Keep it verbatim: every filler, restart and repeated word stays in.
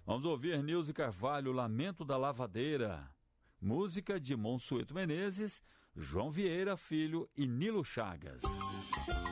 Vamos ouvir Nilce Carvalho, Lamento da Lavadeira. Música de Monsueto Menezes, João Vieira Filho e Nilo Chagas.